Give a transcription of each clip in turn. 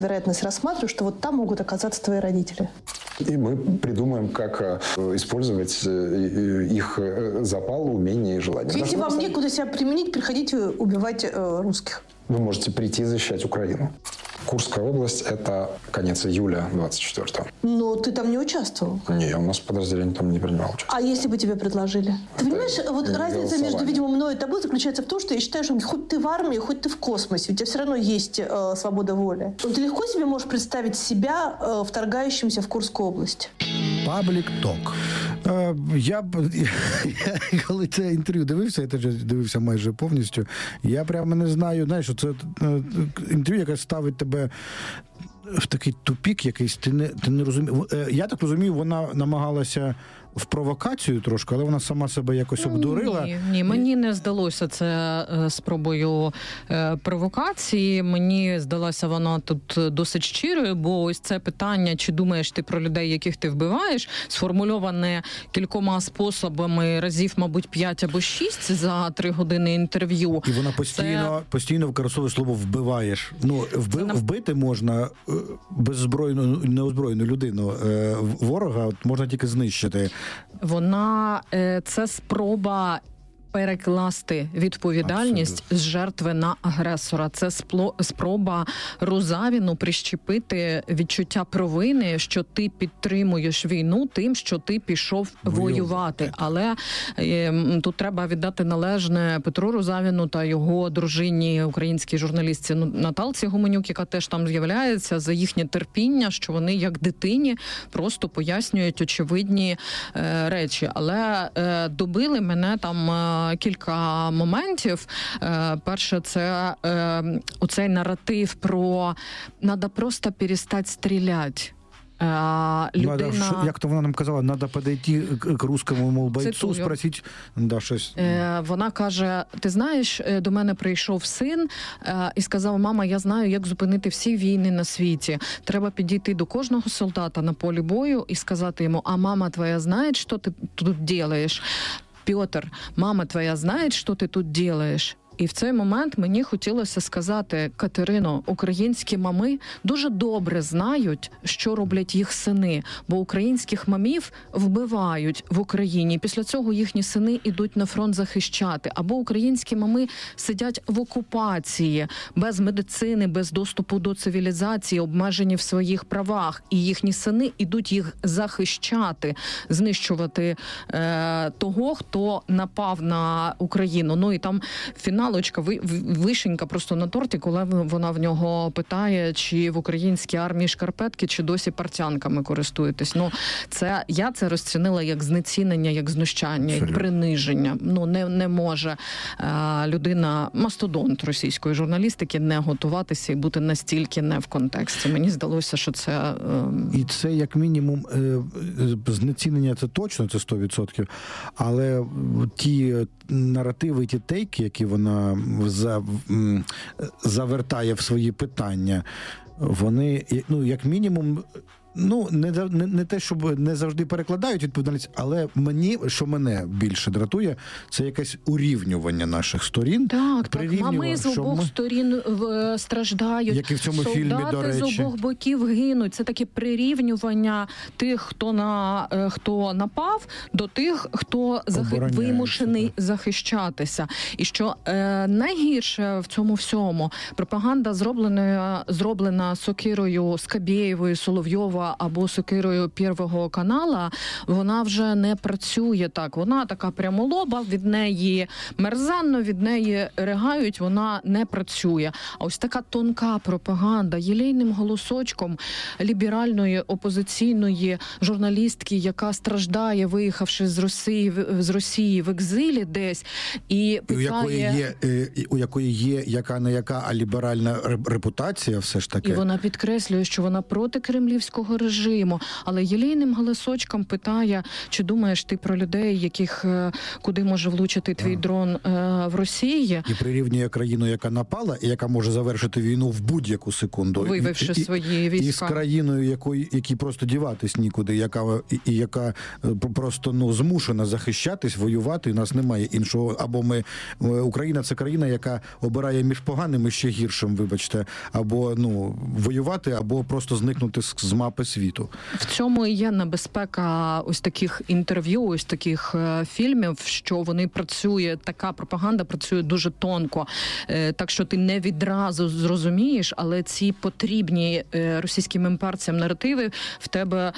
вероятность рассматриваю, что вот там могут оказаться твои родители. И мы придумаем, как использовать их запал, умения и желания. Если вам некуда себя применить, приходите убивать русских. Вы можете прийти защищать Украину. Курская область – это конец июля 24-го. Но ты там не участвовал? Не, у нас подразделение там не принимало участие. А если бы тебе предложили? Ты понимаешь, вот разница между, видимо, мной и тобой заключается в том, что я считаю, что хоть ты в армии, хоть ты в космосе, у тебя все равно есть свобода воли. Ты легко себе можешь представить себя вторгающимся в Курскую область? Паблік ток. Я коли це інтерв'ю дивився, я теж дивився майже повністю, я прямо не знаю, знаєш, що це інтерв'ю, яке ставить тебе в такий тупік якийсь, ти не розумієш. Я так розумію, вона намагалася в провокацію трошки, але вона сама себе якось обдурила. Ні, мені не здалося це спробою провокації. Мені здалося вона тут досить щирою, бо ось це питання, чи думаєш ти про людей, яких ти вбиваєш, сформульоване кількома способами разів, мабуть, 5 або 6 за 3 години інтерв'ю. І вона постійно використовує слово «вбиваєш». Ну, вбити можна беззбройну, неозброєну людину. Ворога можна тільки знищити. Вона це спроба перекласти відповідальність з жертви на агресора. Це спроба Рузавіну прищепити відчуття провини, що ти підтримуєш війну тим, що ти пішов воювати. Але тут треба віддати належне Петру Рузавіну та його дружині, українській журналістці Наталці Гуменюк, яка теж там з'являється, за їхнє терпіння, що вони як дитині просто пояснюють очевидні речі. Але добили мене там кілька моментів. Перше, це оцей наратив про «надо просто перестати стріляти». Людина... Як то вона нам казала, треба підійти к русскому, мол, бойцу, спросити, щось. Вона каже, ти знаєш, до мене прийшов син і сказав, мама, я знаю, як зупинити всі війни на світі. Треба підійти до кожного солдата на полі бою і сказати йому, а мама твоя знає, що ти тут робиш? Петр, мама твоя знає, що ти тут робиш? І в цей момент мені хотілося сказати, Катерино, українські мами дуже добре знають, що роблять їх сини, бо українських мамів вбивають в Україні. Після цього їхні сини йдуть на фронт захищати. Або українські мами сидять в окупації, без медицини, без доступу до цивілізації, обмежені в своїх правах. І їхні сини йдуть їх захищати, знищувати того, хто напав на Україну. Ну і там фіналочка, вишенька просто на торті, коли вона в нього питає, чи в українській армії шкарпетки, чи досі партянками користуєтесь. Ну, я це розцінила як знецінення, як знущання, як приниження. Ну, не може людина, мастодонт російської журналістики, не готуватися і бути настільки не в контексті. Мені здалося, що це... І це, як мінімум, знецінення, це точно, це 100%, але ті наративи, ті тейки, які вона завертає в свої питання, вони, ну, як мінімум, ну, не те, щоб не завжди перекладають відповідальність, але мене більше дратує, це якесь урівнювання наших сторін. Так, мами з обох сторін страждають, як і в цьому фільмі, до речі. Солдати з обох боків гинуть. Це таке прирівнювання тих, хто напав, до тих, хто вимушений захищатися. І що найгірше в цьому всьому, пропаганда зроблена сокирою Скабєєвої, Соловйова, або сокирою Первого канала, вона вже не працює так. Вона така прямолоба, від неї мерзенно, від неї ригають, вона не працює. А ось така тонка пропаганда, єлейним голосочком ліберальної, опозиційної журналістки, яка страждає, виїхавши з Росії в екзилі десь, і питає... У якої є яка-не-яка, а ліберальна репутація все ж таки. І вона підкреслює, що вона проти кремлівського режиму, але єлейним голосочком питає, чи думаєш ти про людей, куди може влучити твій дрон в Росії? І прирівнює країну, яка напала, і яка може завершити війну в будь-яку секунду. Вивівши свої війська. І з країною, якій просто діватись нікуди, яка просто змушена захищатись, воювати, і у нас немає іншого. Або Україна – це країна, яка обирає між поганим і ще гіршим, вибачте, або, воювати або просто зникнути з мапи світу. В цьому і є небезпека ось таких інтерв'ю, ось таких фільмів, що вони така пропаганда працює дуже тонко, так що ти не відразу зрозумієш, але ці потрібні російським імперцям наративи в тебе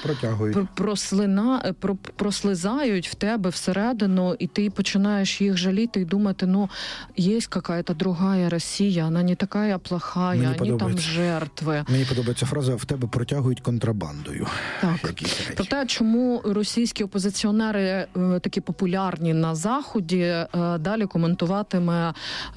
прослизають в тебе всередину, і ти починаєш їх жаліти і думати, є якась друга Росія, вона не така плохая, вони там жертви. Мені подобається фраза «в тебе протягують контрабандою». Так. Про те, чому російські опозиціонери такі популярні на Заході, далі коментуватиме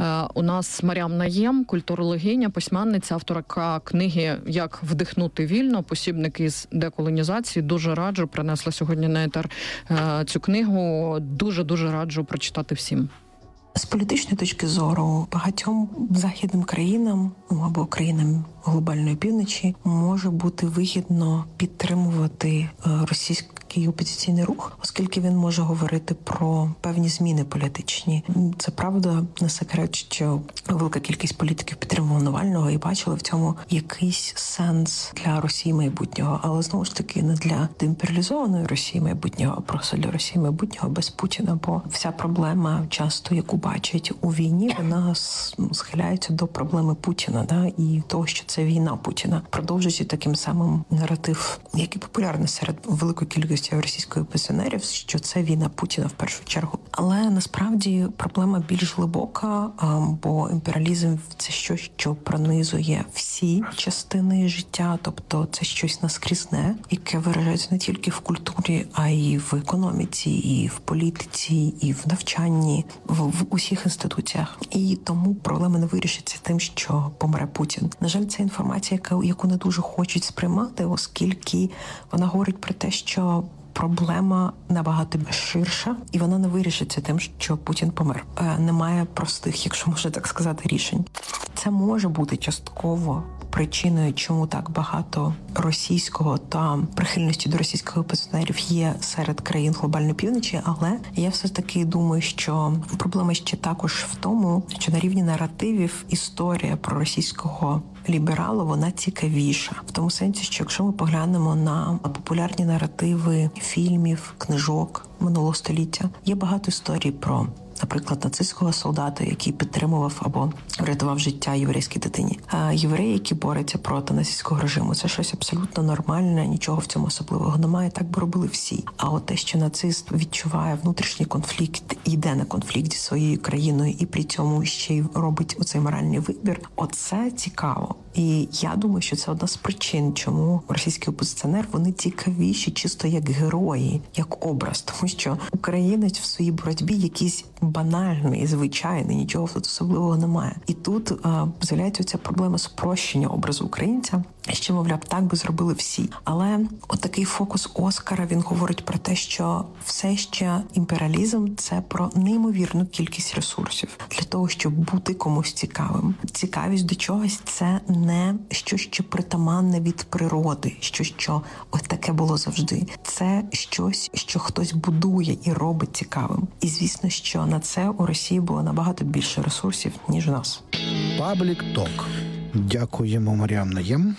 у нас Мар'ям Наєм, культурологиня, письменниця, авторка книги «Як вдихнути вільно. Посібник із деколонізації». Дуже раджу, принесла сьогодні на етер цю книгу. Дуже-дуже раджу прочитати всім. З політичної точки зору багатьом західним країнам або країнам глобальної півночі може бути вигідно підтримувати російський опозиційний рух, оскільки він може говорити про певні зміни політичні. Це правда, не секрет, що велика кількість політиків підтримувала Навального і бачили в цьому якийсь сенс для Росії майбутнього. Але знову ж таки не для деімперіалізованої Росії майбутнього, а просто для Росії майбутнього без Путіна. Бо вся проблема часто, яку бачать у війні, вона схиляється до проблеми Путіна, і того, що це війна Путіна. Продовжуючи таким самим наратив, який популярний серед великої кількості російських опозиціонерів, що це війна Путіна в першу чергу. Але насправді проблема більш глибока, бо імперіалізм – це щось, що пронизує всі частини життя, тобто це щось наскрізне, яке виражається не тільки в культурі, а й в економіці, і в політиці, і в навчанні, в усіх інституціях. І тому проблема не вирішиться тим, що помре Путін. На жаль, це інформація, яку не дуже хочуть сприймати, оскільки вона говорить про те, що проблема набагато ширша, і вона не вирішиться тим, що Путін помер. Немає простих, якщо можна так сказати, рішень. Це може бути частково причиною, чому так багато російського та прихильності до російських опозиціонерів є серед країн глобальної півночі, але я все таки думаю, що проблема ще також в тому, що на рівні наративів історія про російського ліберала, вона цікавіша. В тому сенсі, що якщо ми поглянемо на популярні наративи фільмів, книжок минулого століття, є багато історій про, наприклад, нацистського солдата, який підтримував або врятував життя єврейській дитині. А євреї, які борються проти нацистського режиму, це щось абсолютно нормальне, нічого в цьому особливого немає, так би робили всі. А от те, що нацист відчуває внутрішній конфлікт, йде на конфлікт зі своєю країною і при цьому ще й робить оцей моральний вибір, оце цікаво. І я думаю, що це одна з причин, чому російський опозиціонер, вони цікавіші чисто як герої, як образ. Тому що українець в своїй боротьбі якийсь банальний, звичайний, нічого тут особливого немає. І тут з'являється ця проблема спрощення образу українця, що, мовляв, так би зробили всі. Але отакий фокус Оскара, він говорить про те, що все ще імперіалізм – це про неймовірну кількість ресурсів для того, щоб бути комусь цікавим. Цікавість до чогось – це не щось, що притаманне від природи, щось, що ось таке було завжди. Це щось, що хтось будує і робить цікавим. І, звісно, що на це у Росії було набагато більше ресурсів, ніж у нас. Паблік Ток. Дякуємо, Мар'ям Наєм.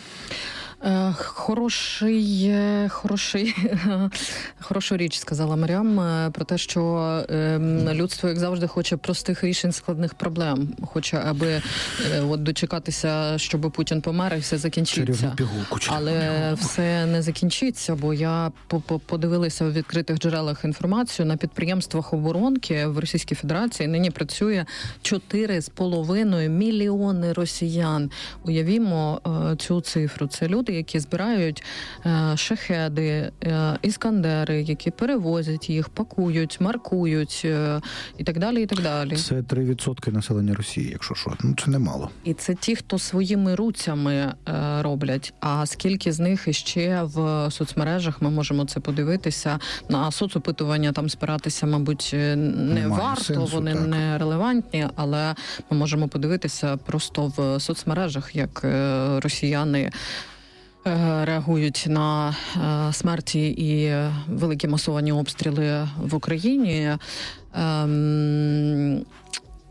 Хорошу річ сказала Мар'ям про те, що людство, як завжди, хоче простих рішень складних проблем. Хоче, аби дочекатися, щоб Путін помер і все закінчиться. Але все не закінчиться, бо я подивилася у відкритих джерелах інформацію. На підприємствах оборонки в Російській Федерації нині працює 4,5 мільйони росіян. Уявімо цю цифру. Це люди, які збирають шахеди, іскандери, які перевозять їх, пакують, маркують і так далі, і так далі. Це 3% населення Росії, якщо що. Це немало. І це ті, хто своїми руцями роблять. А скільки з них іще в соцмережах, ми можемо це подивитися. На соцопитування там спиратися, мабуть, не варто, сенсу, вони так. Не релевантні, але ми можемо подивитися просто в соцмережах, як росіяни реагують на смерті і великі масовані обстріли в Україні.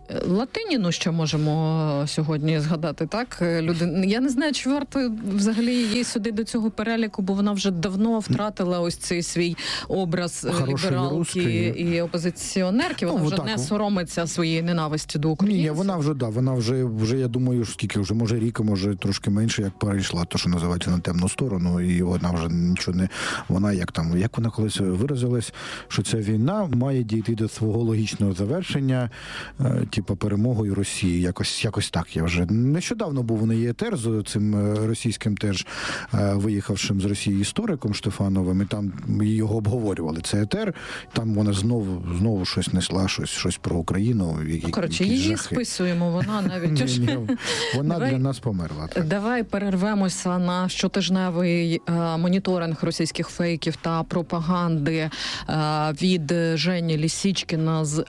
Латиніну ще можемо сьогодні згадати, так? Я не знаю, чи варто взагалі її сюди до цього переліку, бо вона вже давно втратила ось цей свій образ лібералки і опозиціонерки. Вона вже не соромиться своєї ненависті до українців. Ні, вона вже, я думаю, скільки вже, може рік, може трошки менше, як перейшла, то, що називається, на темну сторону, і вона вже нічого не... Вона як вона колись виразилась, що ця війна має дійти до свого логічного завершення, перемогою Росії. Якось так. Я вже нещодавно був у неї етер з цим російським теж виїхавшим з Росії істориком Штефановим, і там його обговорювали. Це етер, там вона знову щось несла, щось про Україну. Коротше, її списуємо, вона навіть... Вона для нас померла. Так. Давай перервемося на щотижневий моніторинг російських фейків та пропаганди від Жені Лісічкіна з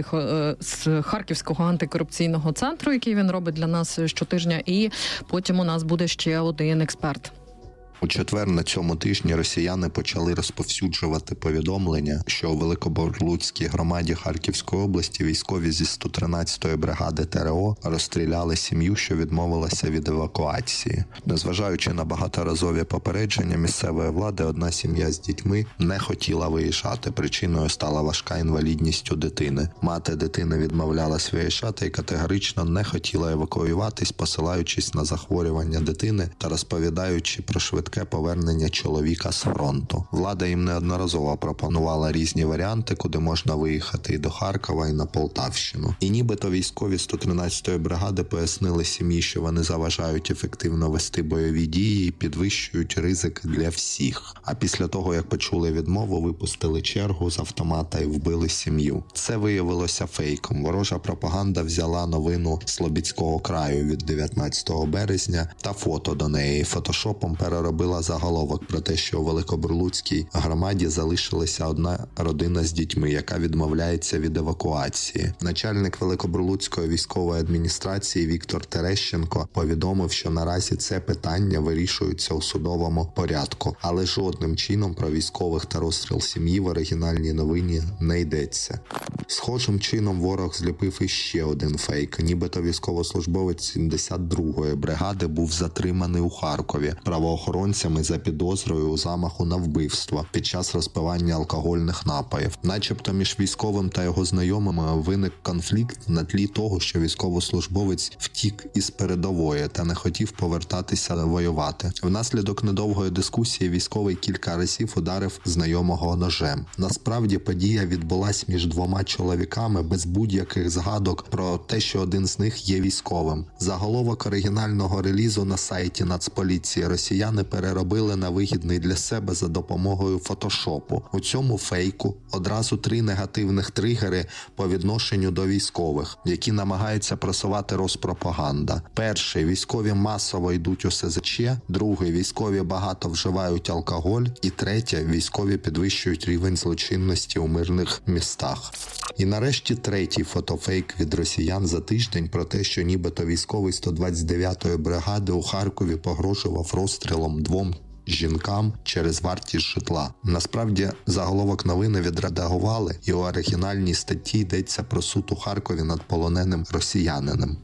Харківського антикорупційного центру, який він робить для нас щотижня, і потім у нас буде ще один експерт. У четвер на цьому тижні росіяни почали розповсюджувати повідомлення, що у Великоборлуцькій громаді Харківської області військові зі 113-ї бригади ТРО розстріляли сім'ю, що відмовилася від евакуації. Незважаючи на багаторазові попередження місцевої влади, одна сім'я з дітьми не хотіла виїжджати. Причиною стала важка інвалідність у дитини. Мати дитини відмовлялась виїжджати і категорично не хотіла евакуюватись, посилаючись на захворювання дитини та розповідаючи про швидке повернення чоловіка з фронту. Влада їм неодноразово пропонувала різні варіанти, куди можна виїхати і до Харкова, і на Полтавщину. І нібито військові 113-ї бригади пояснили сім'ї, що вони заважають ефективно вести бойові дії і підвищують ризики для всіх. А після того, як почули відмову, випустили чергу з автомата і вбили сім'ю. Це виявилося фейком. Ворожа пропаганда взяла новину Слобідського краю від 19 березня та фото до неї. Фотошопом переробила заголовок про те, що у Великоборлуцькій громаді залишилася одна родина з дітьми, яка відмовляється від евакуації. Начальник Великоборлуцької військової адміністрації Віктор Терещенко повідомив, що наразі це питання вирішується у судовому порядку, але жодним чином про військових та розстріл сім'ї в оригінальній новині не йдеться. Схожим чином ворог зліпив іще один фейк. Нібито військовослужбовець 72-ї бригади був затриманий у Харкові правоохоронцями за підозрою у замаху на вбивство під час розпивання алкогольних напоїв. Начебто між військовим та його знайомими виник конфлікт на тлі того, що військовослужбовець втік із передової та не хотів повертатися воювати. Внаслідок недовгої дискусії військовий кілька разів ударив знайомого ножем. Насправді подія відбулась між двома чоловіками без будь-яких згадок про те, що один з них є військовим. Заголовок оригінального релізу на сайті Нацполіції росіяни переробили на вигідний для себе за допомогою фотошопу. У цьому фейку одразу 3 негативних тригери по відношенню до військових, які намагаються просувати Роспропаганда. Перший – військові масово йдуть у СЗЧ, другий – військові багато вживають алкоголь, і третє – військові підвищують рівень злочинності у мирних містах. І нарешті третій фотофейк від росіян за тиждень про те, що нібито військовий 129-ї бригади у Харкові погрожував розстрілом 2 жінкам через вартість житла. Насправді, заголовок новини відредагували, і у оригінальній статті йдеться про суд у Харкові над полоненим росіянином.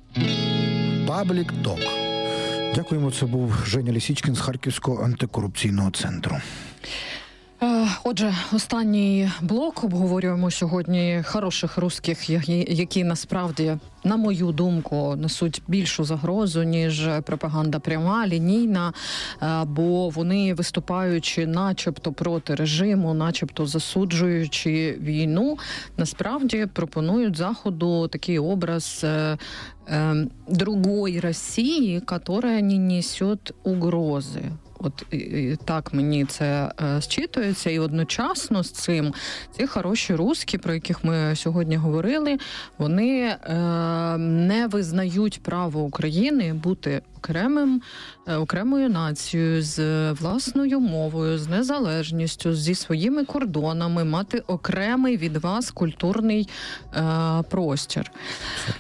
Паблік Ток. Дякуємо, це був Женя Лісічкін з Харківського антикорупційного центру. Отже, останній блок обговорюємо сьогодні хороших русських, які насправді, на мою думку, несуть більшу загрозу, ніж пропаганда пряма, лінійна, бо вони, виступаючи начебто проти режиму, начебто засуджуючи війну, насправді пропонують Заходу такий образ другої Росії, яка не несет угрози. От так мені це зчитується, і одночасно з цим ці хороші русські, про яких ми сьогодні говорили, вони не визнають право України бути окремою нацією, з власною мовою, з незалежністю, зі своїми кордонами, мати окремий від вас культурний простір.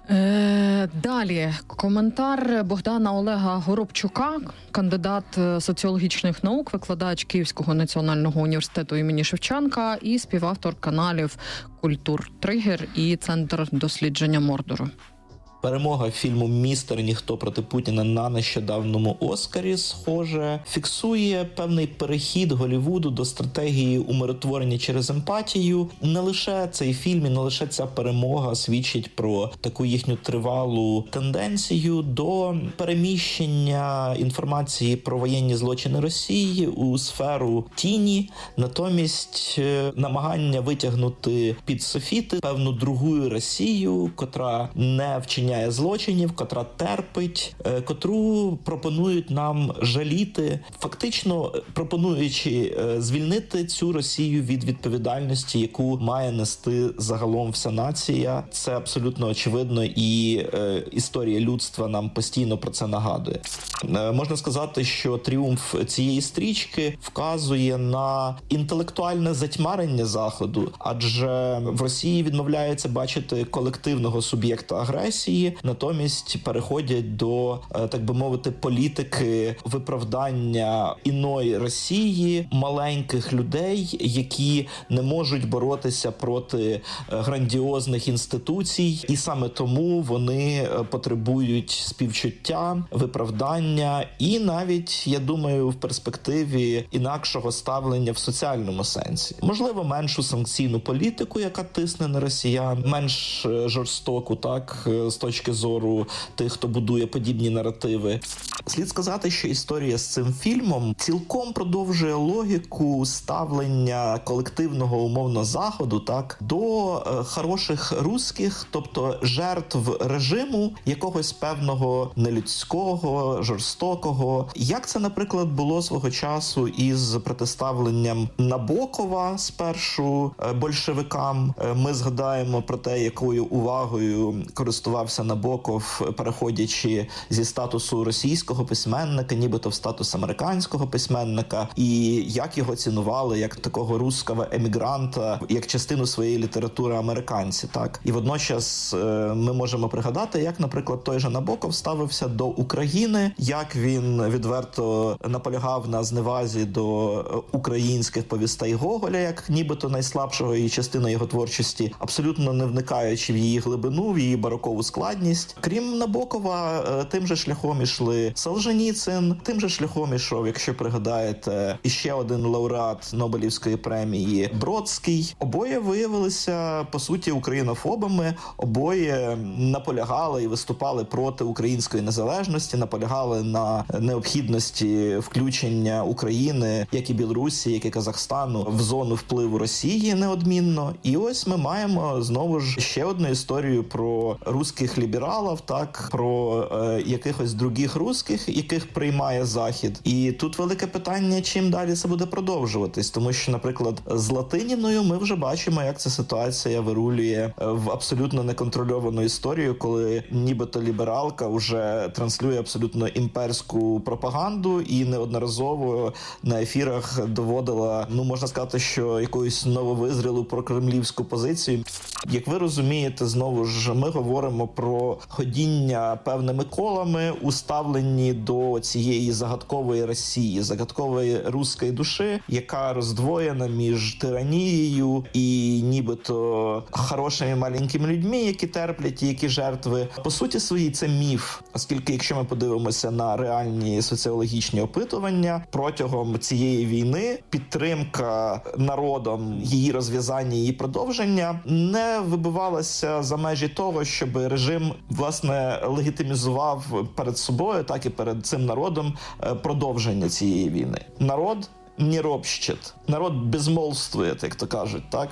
Далі коментар Богдана Олега Горобчука, кандидат соціологічних наук, викладач Київського національного університету імені Шевченка і співавтор каналів «Культур Тригер» і «Центр дослідження Мордору». Перемога фільму «Містер Ніхто проти Путіна» на нещодавному Оскарі, схоже, фіксує певний перехід Голлівуду до стратегії умиротворення через емпатію. Не лише цей фільм і не лише ця перемога свідчить про таку їхню тривалу тенденцію до переміщення інформації про воєнні злочини Росії у сферу тіні, натомість намагання витягнути під софіти певну другу Росію, котра не вчиняє злочинів, котра терпить, котру пропонують нам жаліти, фактично пропонуючи звільнити цю Росію від відповідальності, яку має нести загалом вся нація. Це абсолютно очевидно, і історія людства нам постійно про це нагадує. Можна сказати, що тріумф цієї стрічки вказує на інтелектуальне затьмарення Заходу, адже в Росії відмовляється бачити колективного суб'єкта агресії, натомість переходять до, так би мовити, політики виправдання іної Росії, маленьких людей, які не можуть боротися проти грандіозних інституцій, і саме тому вони потребують співчуття, виправдання і навіть, я думаю, в перспективі інакшого ставлення в соціальному сенсі. Можливо, меншу санкційну політику, яка тисне на росіян, менш жорстоку, так, з точки зору тих, хто будує подібні наративи. Слід сказати, що історія з цим фільмом цілком продовжує логіку ставлення колективного умовно Заходу, так, до хороших русських, тобто жертв режиму якогось певного нелюдського, жорстокого. Як це, наприклад, було свого часу із протиставленням Набокова спершу большевикам. Ми згадаємо про те, якою увагою користувався Набоков, переходячи зі статусу російського письменника, нібито в статус американського письменника, і як його цінували як такого русского емігранта, як частину своєї літератури американці, так. І водночас ми можемо пригадати, як, наприклад, той же Набоков ставився до України, як він відверто наполягав на зневазі до українських повістей Гоголя, як нібито найслабшого і частини його творчості, абсолютно не вникаючи в її глибину, в її барокову складність. Крім Набокова, тим же шляхом ішли Солженіцин, тим же шляхом ішов, якщо пригадаєте, іще один лауреат Нобелівської премії Бродський. Обоє виявилися, по суті, українофобами, обоє наполягали і виступали проти української незалежності, наполягали на необхідності включення України, як і Білорусі, як і Казахстану, в зону впливу Росії неодмінно. І ось ми маємо знову ж ще одну історію про русських лібералів, так, про якихось других русських, яких приймає Захід. І тут велике питання, чим далі це буде продовжуватись, тому що, наприклад, з Латиніною ми вже бачимо, як ця ситуація вирулює в абсолютно неконтрольовану історію, коли нібито лібералка вже транслює абсолютно імперську пропаганду і неодноразово на ефірах доводила, можна сказати, що якусь нововизрілу прокремлівську позицію. Як ви розумієте, знову ж ми говоримо про ходіння певними колами у ставленні до цієї загадкової Росії, загадкової руської душі, яка роздвоєна між тиранією і нібито хорошими маленькими людьми, які терплять і які жертви. По суті своїй це міф, оскільки якщо ми подивимося на реальні соціологічні опитування, протягом цієї війни підтримка народом, її розв'язання, її продовження не вибивалася за межі того, щоб режим, власне, легітимізував перед собою, так і перед цим народом продовження цієї війни. Народ не ропщить. Народ безмолвствує, як то кажуть, так?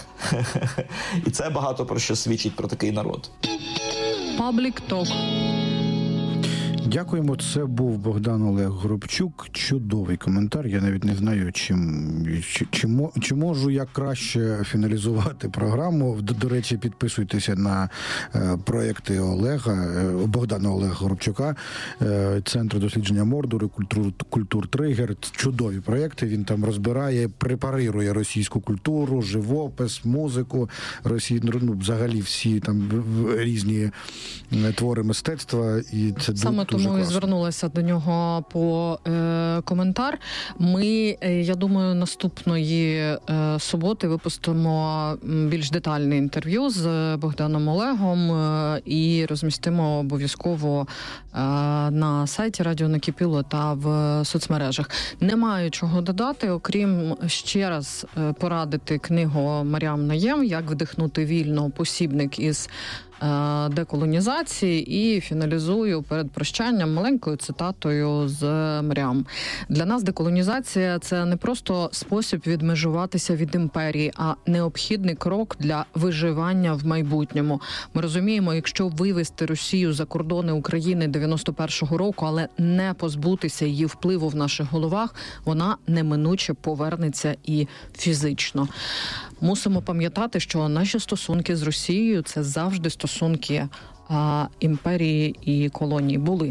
І це багато про що свідчить про такий народ. Паблік ток. Дякуємо. Це був Богдан Олег Горобчук. Чудовий коментар. Я навіть не знаю, чи можу я краще фіналізувати програму. До речі, підписуйтеся на проекти Богдана Олега Горобчука, Центру дослідження Мордору, Культур Тригер. Чудові проекти. Він там розбирає, препарує російську культуру, живопис, музику, взагалі всі там різні твори мистецтва. І це саме дуже тому класно. І звернулася до нього по коментар. Ми, я думаю, наступної суботи випустимо більш детальне інтерв'ю з Богданом Олегом і розмістимо обов'язково на сайті Радіо Накипіло та в соцмережах. Не маю чого додати, окрім ще раз порадити книгу Маріам Наєм «Як вдихнути вільно. Посібник із деколонізації», і фіналізую перед прощанням маленькою цитатою з Маріам. Для нас деколонізація – це не просто спосіб відмежуватися від імперії, а необхідний крок для виживання в майбутньому. Ми розуміємо, якщо вивести Росію за кордони України 91-го року, але не позбутися її впливу в наших головах, вона неминуче повернеться і фізично. Мусимо пам'ятати, що наші стосунки з Росією – це завжди стосунки імперії і колонії були.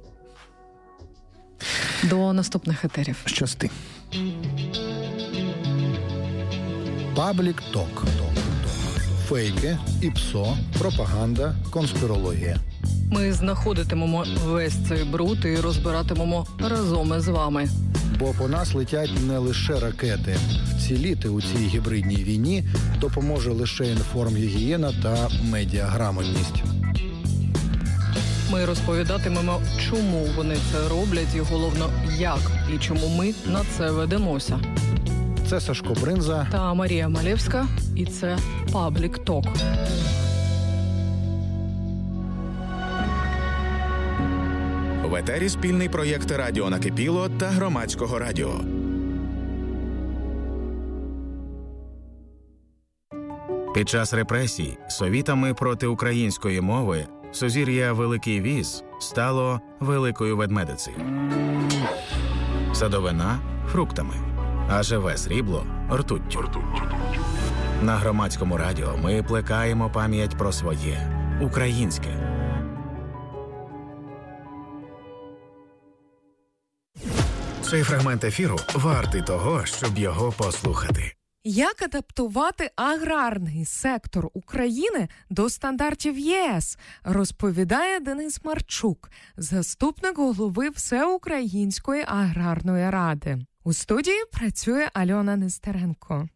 До наступних етерів. Щасти. Паблік Ток. Фейки, ІПСО, пропаганда, конспірологія. Ми знаходитимемо весь цей бруд і розбиратимемо разом із вами. Бо по нас летять не лише ракети. Вціліти у цій гібридній війні допоможе лише інформгігієна та медіаграмотність. Ми розповідатимемо, чому вони це роблять і, головно, як і чому ми на це ведемося. Це Сашко Бринза та Марія Малєвська, і це Паблік Ток. В етері спільний проєкт Радіо Накипіло та Громадського радіо. Під час репресій совітами проти української мови сузір'я Великий Віз стало Великою Ведмедицею. Садовина – фруктами, а живе срібло – ртуттю. На Громадському радіо ми плекаємо пам'ять про своє – українське. Цей фрагмент ефіру вартий того, щоб його послухати. Як адаптувати аграрний сектор України до стандартів ЄС, розповідає Денис Марчук, заступник голови Всеукраїнської аграрної ради. У студії працює Альона Нестеренко.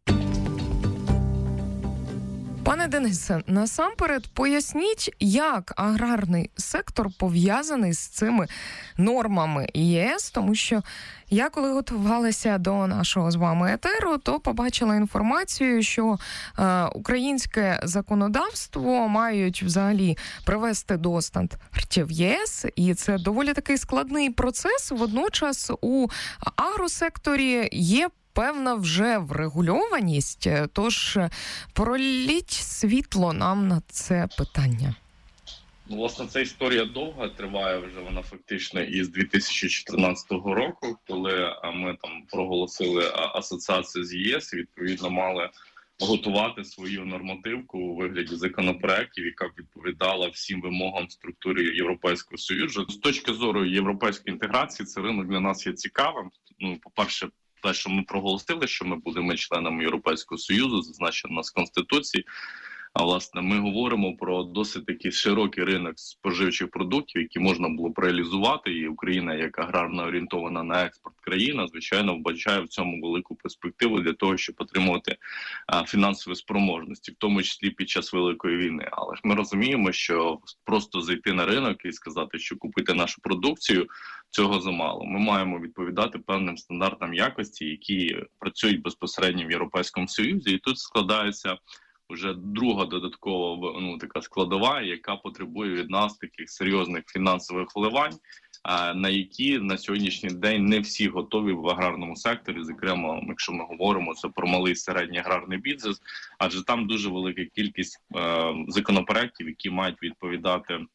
Пане Денисе, насамперед поясніть, як аграрний сектор пов'язаний з цими нормами ЄС, тому що я, коли готувалася до нашого з вами етеру, то побачила інформацію, що українське законодавство мають взагалі привести до стандартів єС, і це доволі такий складний процес. Водночас у агросекторі є певна вже врегульованість, тож проліть світло нам на це питання. Власне, ця історія довга, триває вже вона фактично із 2014 року, коли ми там проголосили асоціацію з ЄС і відповідно мали готувати свою нормативку у вигляді законопроєктів, яка б відповідала всім вимогам структури Європейського Союзу. З точки зору європейської інтеграції, цей ринок для нас є цікавим. По-перше, те, що ми проголосили, що ми будемо членами Європейського Союзу, зазначено у нас в Конституції. А власне, ми говоримо про досить такий широкий ринок споживчих продуктів, які можна було б реалізувати. І Україна, як аграрно орієнтована на експорт країна, звичайно, вбачає в цьому велику перспективу для того, щоб отримувати фінансові спроможності, в тому числі під час Великої війни. Але ж ми розуміємо, що просто зайти на ринок і сказати, що купити нашу продукцію, цього замало. Ми маємо відповідати певним стандартам якості, які працюють безпосередньо в Європейському Союзі. І тут складається вже друга додаткова така складова, яка потребує від нас таких серйозних фінансових вливань, на які на сьогоднішній день не всі готові в аграрному секторі, зокрема, якщо ми говоримо це про малий і середній аграрний бізнес, адже там дуже велика кількість законопроєктів, які мають відповідати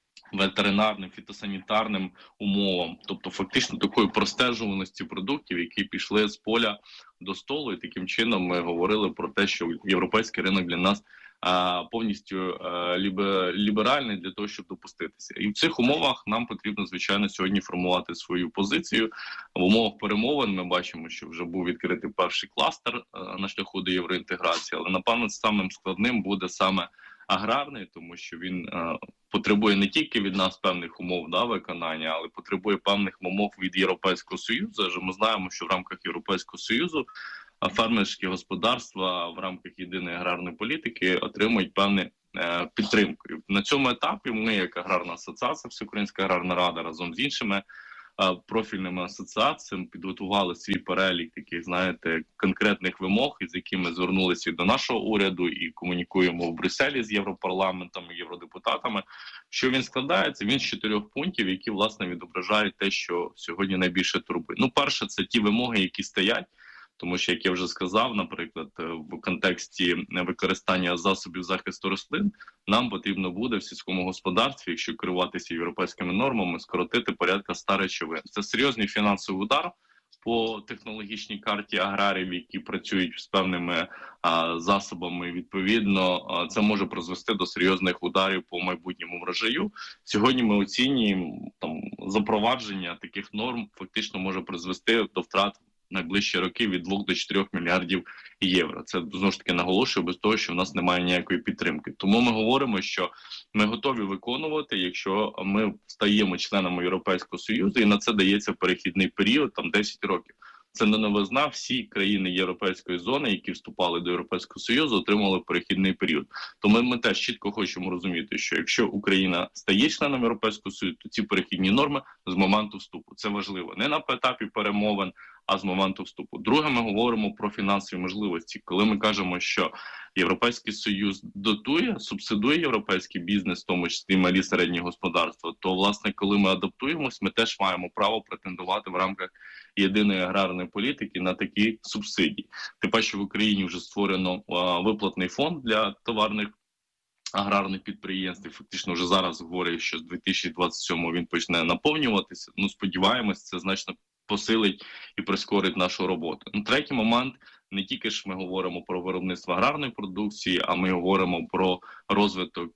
ветеринарним, фітосанітарним умовам, тобто фактично такої простежуваності продуктів, які пішли з поля до столу, і таким чином ми говорили про те, що європейський ринок для нас повністю ліберальний для того, щоб допуститися. І в цих умовах нам потрібно, звичайно, сьогодні формувати свою позицію. В умовах перемовин ми бачимо, що вже був відкритий перший кластер на шляху до євроінтеграції, але, напевно, самим складним буде саме аграрний, тому що він потребує не тільки від нас певних умов виконання, але потребує певних умов від Європейського Союзу. Адже ми знаємо, що в рамках Європейського Союзу фермерські господарства в рамках єдиної аграрної політики отримують певну підтримку. І на цьому етапі ми, як аграрна асоціація, Всеукраїнська аграрна рада, разом з іншими профільними асоціаціями підготували свій перелік таких, знаєте, конкретних вимог, із якими звернулися до нашого уряду і комунікуємо в Брюсселі з Європарламентом і євродепутатами. Що він складається? Він з 4 пунктів, які, власне, відображають те, що сьогодні найбільше турбує. Ну, перше, це ті вимоги, які стоять, тому що, як я вже сказав, наприклад, в контексті використання засобів захисту рослин, нам потрібно буде в сільському господарстві, якщо керуватися європейськими нормами, скоротити порядка 100 речовин. Це серйозний фінансовий удар по технологічній карті аграріїв, які працюють з певними засобами. Відповідно, це може призвести до серйозних ударів по майбутньому врожаю. Сьогодні ми оцінюємо, запровадження таких норм фактично може призвести до втрат найближчі роки від 2 до 4 мільярдів євро. Це, знову ж таки, наголошую, без того, що в нас немає ніякої підтримки. Тому ми говоримо, що ми готові виконувати, якщо ми стаємо членами Європейського Союзу, і на це дається перехідний період, 10 років. Це не новизна, всі країни Європейської зони, які вступали до Європейського Союзу, отримали перехідний період. Тому ми теж чітко хочемо розуміти, що якщо Україна стає членом Європейського Союзу, то ці перехідні норми з моменту вступу. Це важливо. Не на етапі перемовин, а з моменту вступу. Друге, ми говоримо про фінансові можливості. Коли ми кажемо, що Європейський Союз дотує, субсидує європейський бізнес, в тому числі малі середні господарства, то, власне, коли ми адаптуємось, ми теж маємо право претендувати в рамках єдиної аграрної політики на такі субсидії. Тим паче, в Україні вже створено виплатний фонд для товарних аграрних підприємств. Фактично вже зараз говорять, що з 2027-го він почне наповнюватися. Сподіваємось, це значно посилить і прискорить нашу роботу. Третій момент. Не тільки ж ми говоримо про виробництво аграрної продукції, а ми говоримо про розвиток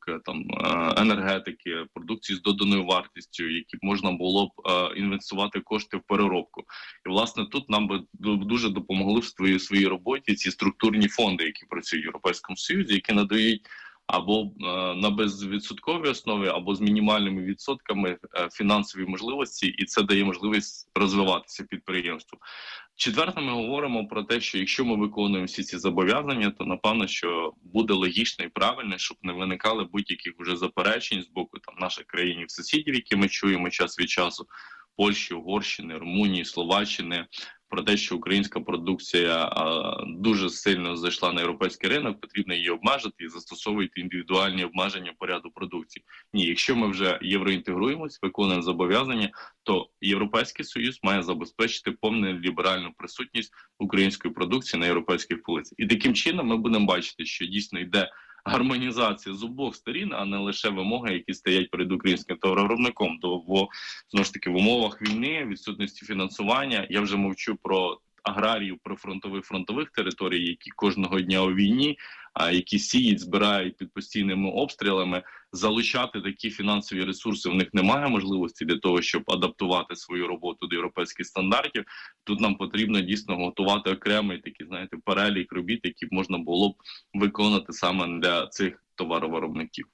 енергетики, продукції з доданою вартістю, які б можна було б інвестувати кошти в переробку. І, власне, тут нам би дуже допомогли в своїй роботі ці структурні фонди, які працюють в Європейському Союзі, які надають або на безвідсотковій основі, або з мінімальними відсотками фінансові можливості, і це дає можливість розвиватися підприємству. Четверте, ми говоримо про те, що якщо ми виконуємо всі ці зобов'язання, то, напевно, що буде логічно і правильно, щоб не виникали будь-яких вже заперечень з боку наших країн-сусідів, які ми чуємо час від часу, Польщі, Угорщини, Румунії, Словаччини, про те, що українська продукція дуже сильно зайшла на європейський ринок, потрібно її обмежити і застосовувати індивідуальні обмеження по ряду продукції. Ні, якщо ми вже євроінтегруємось, виконуємо зобов'язання, то Європейський Союз має забезпечити повну ліберальну присутність української продукції на європейських полицях. І таким чином ми будемо бачити, що дійсно йде гармонізація з обох сторін, а не лише вимоги, які стоять перед українським товаровиробником. Бо, знову ж таки, в умовах війни, відсутності фінансування, я вже мовчу про аграріїв фронтових територій, які кожного дня у війні, які сіють, збирають під постійними обстрілами, залучати такі фінансові ресурси в них немає можливості для того, щоб адаптувати свою роботу до європейських стандартів. Тут нам потрібно дійсно готувати окремий такий, перелік робіт, які можна було б виконати саме для цих товаровиробників.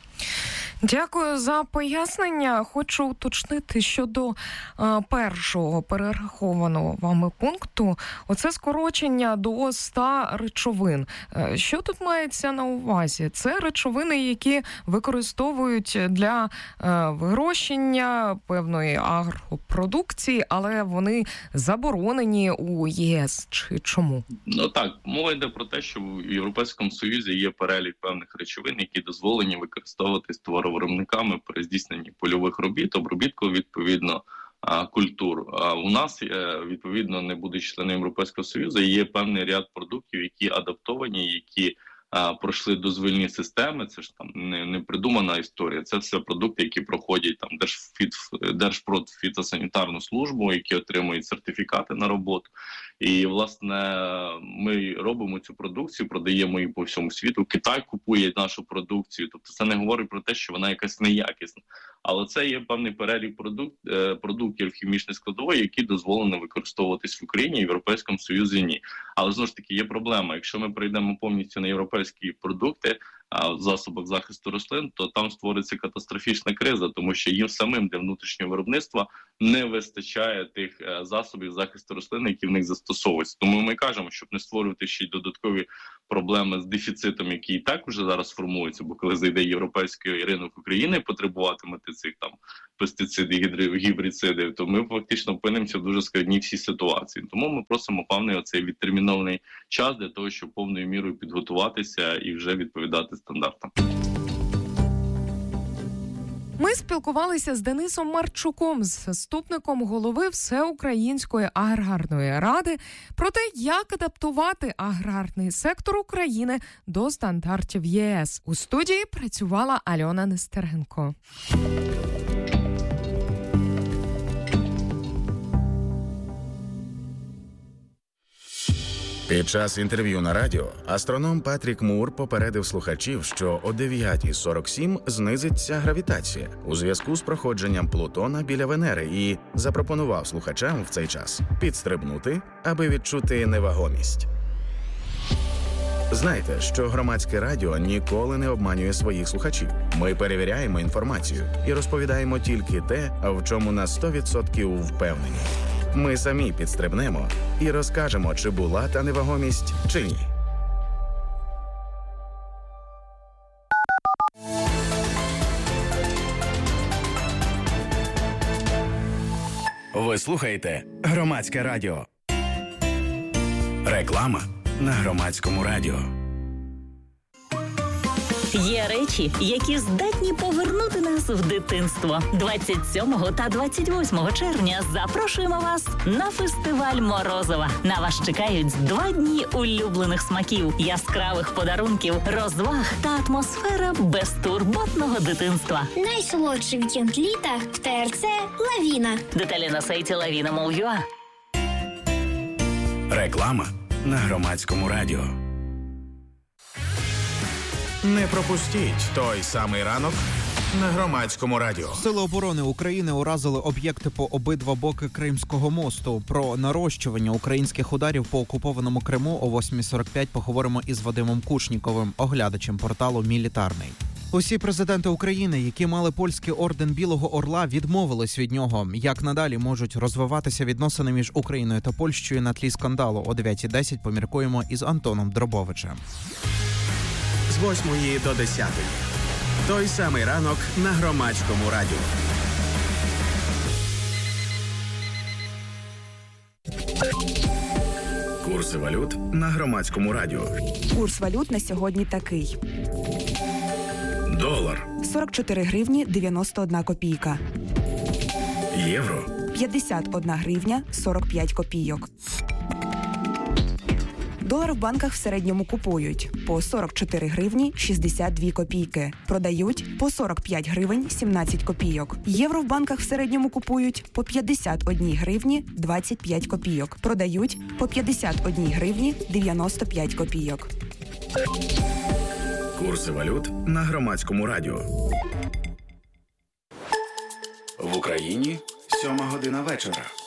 Дякую за пояснення. Хочу уточнити щодо першого перерахованого вами пункту. Оце скорочення до 100 речовин. Що тут мається на увазі? Це речовини, які використовують для вирощення певної агропродукції, але вони заборонені у ЄС. Чи чому? Так, мова йде про те, що в Європейському Союзі є перелік певних речовин, які дозволені використовуватись товаровиробниками при здійсненні польових робіт, обробітку, відповідно, культур. У нас, відповідно, не будучи членом Європейського Союзу, є певний ряд продуктів, які адаптовані, які пройшли дозвільні системи. Це ж там не придумана історія. Це все продукти, які проходять там Держпродфітосанітарну службу, які отримують сертифікати на роботу. І, власне, ми робимо цю продукцію, продаємо її по всьому світу. Китай купує нашу продукцію. Тобто це не говорить про те, що вона якась неякісна. Але це є певний перелік продуктів хімічної складової, які дозволено використовуватись в Україні, в Європейському Союзі ні. Але, знову ж таки, є проблема. Якщо ми перейдемо повністю на європейські продукти, в засобах захисту рослин, то там створиться катастрофічна криза, тому що їм самим для внутрішнього виробництва не вистачає тих засобів захисту рослин, які в них застосовуються. Тому ми кажемо, щоб не створювати ще й додаткові проблеми з дефіцитом, який і так уже зараз формується, бо коли зайде європейський ринок України потребуватимете цих там пестицидів, гібрицидів, то ми фактично опинимося в дуже складній всій ситуації. Тому ми просимо певний оцей відтермінований час для того, щоб повною мірою підготуватися і вже відповідати стандартам. Ми спілкувалися з Денисом Марчуком, заступником голови Всеукраїнської аграрної ради, про те, як адаптувати аграрний сектор України до стандартів ЄС. У студії працювала Альона Нестеренко. Під час інтерв'ю на радіо астроном Патрік Мур попередив слухачів, що о 9:47 знизиться гравітація у зв'язку з проходженням Плутона біля Венери і запропонував слухачам в цей час підстрибнути, аби відчути невагомість. Знайте, що громадське радіо ніколи не обманює своїх слухачів. Ми перевіряємо інформацію і розповідаємо тільки те, в чому на 100% впевнені. Ми самі підстрибнемо і розкажемо, чи була та невагомість, чи ні. Ви слухаєте Громадське радіо. Реклама на Громадському радіо. Є речі, які здатні повернути нас в дитинство. 27 та 28 червня запрошуємо вас на фестиваль Морозова. На вас чекають 2 дні улюблених смаків, яскравих подарунків, розваг та атмосфера безтурботного дитинства. Найсолодший вікенд літа в ТРЦ «Лавіна». Деталі на сайті lavina.mol.ua. Реклама на Громадському радіо. Не пропустіть той самий ранок на Громадському радіо. Сили оборони України уразили об'єкти по обидва боки Кримського мосту. Про нарощування українських ударів по окупованому Криму о 8:45 поговоримо із Вадимом Кушніковим, оглядачем порталу «Мілітарний». Усі президенти України, які мали польський орден Білого Орла, відмовились від нього. Як надалі можуть розвиватися відносини між Україною та Польщею на тлі скандалу? О 9:10 поміркуємо із Антоном Дробовичем. З 8 до 10. Той самий ранок на Громадському радіо. Курси валют на Громадському радіо. Курс валют на сьогодні такий. Долар. 44 гривні 91 копійка. Євро. 51 гривня 45 копійок. Долар в банках в середньому купують по 44 гривні 62 копійки. Продають по 45 гривень 17 копійок. Євро в банках в середньому купують по 51 гривні 25 копійок. Продають по 51 гривні 95 копійок. Курси валют на Громадському радіо. В Україні 7 година вечора.